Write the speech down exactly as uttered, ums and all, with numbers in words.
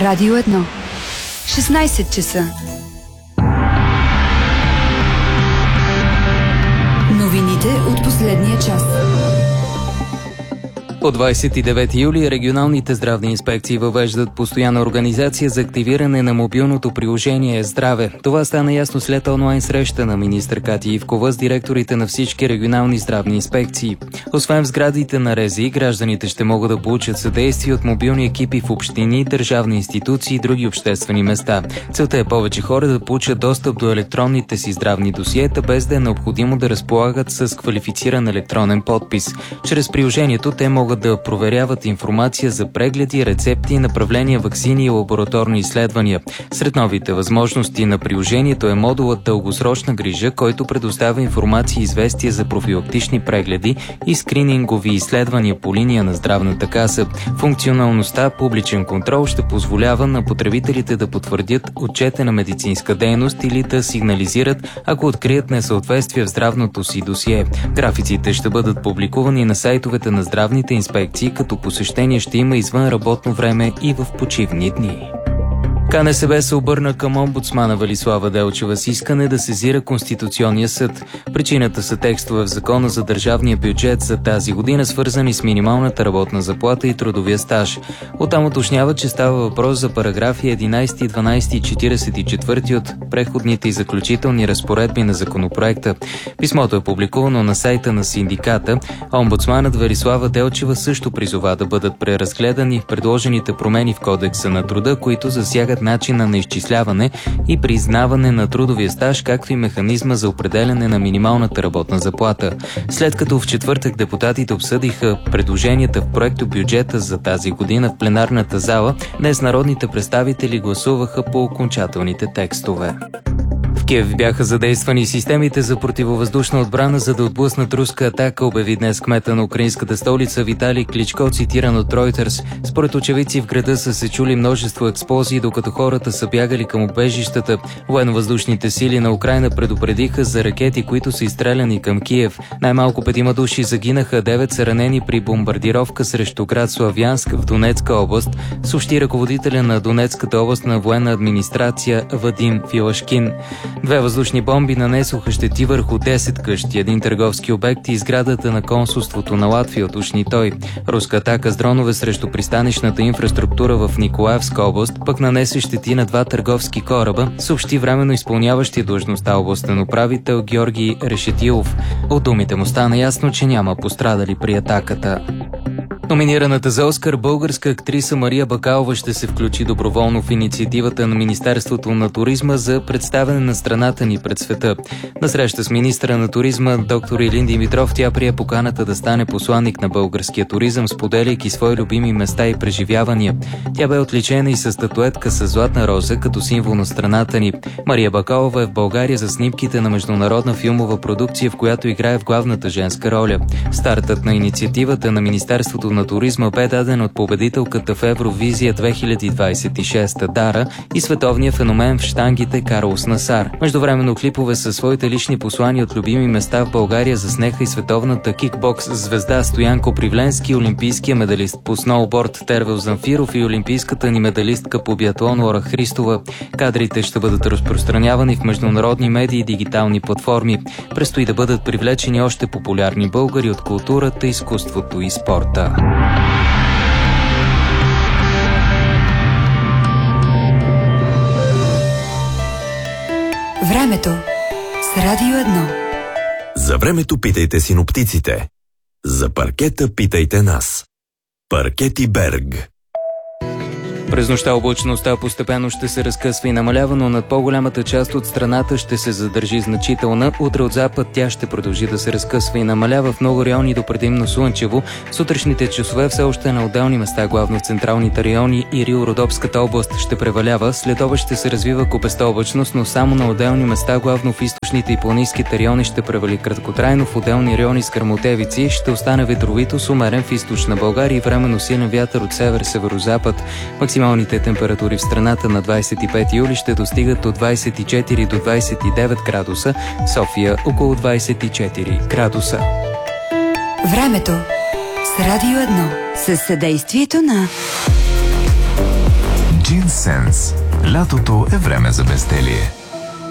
Радио едно. шестнайсет часа. Новините от последния час. От двайсет и девети юли регионалните здравни инспекции въвеждат постоянна организация за активиране на мобилното приложение Здраве. Това стана ясно след онлайн среща на министър Катя Ивкова с директорите на всички регионални здравни инспекции. Освен в сградите на РЗИ, гражданите ще могат да получат съдействие от мобилни екипи в общини, държавни институции и други обществени места. Целта е повече хора да получат достъп до електронните си здравни досиета, без да е необходимо да разполагат с квалифициран електронен подпис. Чрез приложението те могат да проверяват информация за прегледи, рецепти, направления, ваксини и лабораторни изследвания. Сред новите възможности на приложението е модулът Дългосрочна грижа, който предоставя информация и известия за профилактични прегледи и скринингови изследвания по линия на здравната каса. Функционалността Публичен контрол ще позволява на потребителите да потвърдят отчетена медицинска дейност или да сигнализират, ако открият несъответствие в здравното си досие. Графиците ще бъдат публикувани на сайтовете на здравните инспекции, като посещение ще има извън работно време и в почивни дни. КНСБ се обърна към омбудсмана Велислава Делчева с искане да сезира Конституционния съд. Причината са текстове в Закона за държавния бюджет за тази година, свързани с минималната работна заплата и трудовия стаж. Оттам уточнява, че става въпрос за параграфи единайсети, дванайсети и четирийсет и четвърти от преходните и заключителни разпоредби на законопроекта. Писмото е публикувано на сайта на синдиката. Омбудсманът Велислава Делчева също призова да бъдат преразгледани предложените промени в Кодекса на труда, които засягат начина на изчисляване и признаване на трудовия стаж, както и механизма за определяне на минималната работна заплата. След като в четвъртък депутатите обсъдиха предложенията в проекто бюджета за тази година в пленарната зала, днес народните представители гласуваха по окончателните текстове. В Киев бяха задействани системите за противовъздушна отбрана, за да отблъснат руска атака, обяви днес кмета на украинската столица Виталий Кличко, цитиран от Reuters. Според очевидци в града са се чули множество експлозии, докато хората са бягали към убежищата. Военновъздушните сили на Украйна предупредиха за ракети, които са изстреляни към Киев. Най-малко петима души загинаха, девет са ранени при бомбардировка срещу град Славянск в Донецка област, съобщи ръководителя на Донецката областна военна администрация Вадим Филашкин. Две въздушни бомби нанесоха щети върху десет къщи, един търговски обект и сградата на консулството на Латвия, уточни той. Руска атака с дронове срещу пристанищната инфраструктура в Николаевска област пък нанесе щети на два търговски кораба, съобщи временно изпълняващия длъжността областен управител Георги Решетилов. От думите му стана ясно, че няма пострадали при атаката. Номинираната за Оскар българска актриса Мария Бакалова ще се включи доброволно в инициативата на Министерството на туризма за представяне на страната ни пред света. На среща с министъра на туризма доктор Илин Димитров тя прие поканата да стане посланник на българския туризъм, споделяйки свои любими места и преживявания. Тя бе отличена и със статуетка с златна роза като символ на страната ни. Мария Бакалова е в България за снимките на международна филмова продукция, в която играе в главната женска роля. Стартът на инициативата на Министерството на туризма бе даден от победителката в Евровизия две хиляди двайсет и шеста Дара и световния феномен в щангите Карлос Насар. Междувременно клипове със своите лични послания от любими места в България заснеха и световната кикбокс звезда Стоян Копривленски, олимпийския медалист по сноуборд Тервел Замфиров и олимпийската ни медалистка по биатлон Лора Христова. Кадрите ще бъдат разпространявани в международни медии и дигитални платформи. Предстои да бъдат привлечени още популярни българи от културата, изкуството и спорта. Времето с Радио едно. За времето питайте синоптиците. За паркета питайте нас. Паркети Берг. През нощта облачността постепенно ще се разкъсва и намалява, но над по-голямата част от страната ще се задържи значителна. Утре от запад тя ще продължи да се разкъсва и намалява в много райони до предимно слънчево. Сутрешните часове все още на отделни места, главно в централните райони и Рил-Родопската област ще превалява. След обед ще се развива купеста облачност, но само на отделни места, главно в източните и планинските райони ще превали краткотрайно. В отделни райони с гръмотевици ще остане ветровито с умерен в източна България и временно силен вятър от север-северозапад. Максималните температури в страната на двайсет и пети юли ще достигат от двайсет и четири до двайсет и девет градуса, София около двайсет и четири градуса. Времето с Радио едно със съдействието на Джинс Sense. Лятото е време за безделие.